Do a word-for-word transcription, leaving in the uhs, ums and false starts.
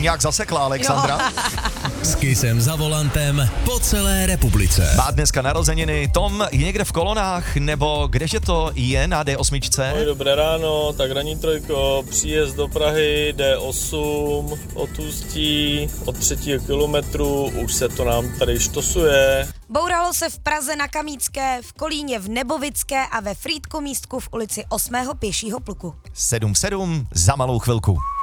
tam nějak zasekla Alexandra. S Kissem za volantem po celé republice. Má dneska narozeniny. Tom je někde v kolonách, nebo kdeže to je na D osm? Ahoj, dobré ráno, tak ranní trojko, příjezd do Prahy, D osm, od Ústí, od třetího kilometru, už se to nám tady štosuje. Bouralo se v Praze na Kamícké, v Kolíně v Nebovické a ve Frýdku místku v ulici osmého pěšího pluku. sedm sedm za malou chvilku.